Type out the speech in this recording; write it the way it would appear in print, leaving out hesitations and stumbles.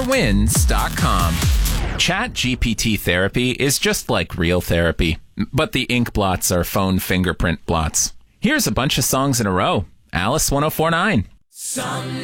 Wins.com. ChatGPT therapy is just like real therapy, but the ink blots are phone fingerprint blots. Here's a bunch of songs in a row. Alice 1049.